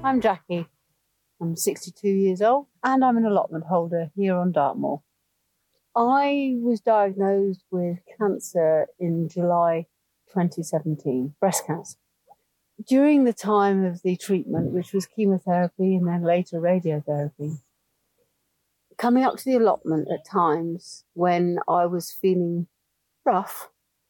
I'm Jackie. I'm 62 years old and I'm an allotment holder here on Dartmoor. I was diagnosed with cancer in July 2017, breast cancer. During the time of the treatment, which was chemotherapy and then later radiotherapy, coming up to the allotment at times when I was feeling rough,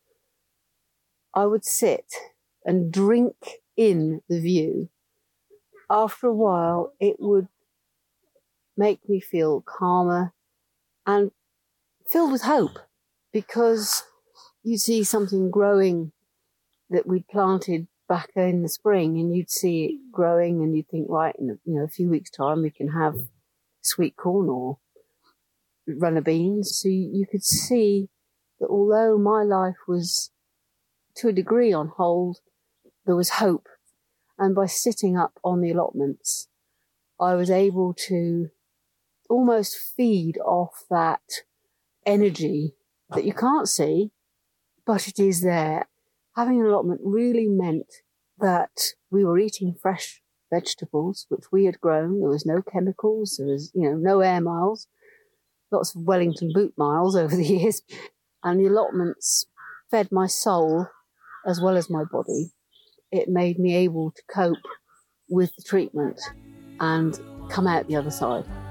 I would sit and drink in the view. After a while, it would make me feel calmer and filled with hope, because you'd see something growing that we'd planted back in the spring, and you'd see it growing and you'd think, right, in a few weeks' time we can have sweet corn or runner beans. So you could see that although my life was to a degree on hold, there was hope. And by sitting up on the allotments, I was able to almost feed off that energy that you can't see, but it is there. Having an allotment really meant that we were eating fresh vegetables, which we had grown. There was no chemicals. There was, no air miles, lots of Wellington boot miles over the years. And the allotments fed my soul as well as my body. It made me able to cope with the treatment and come out the other side.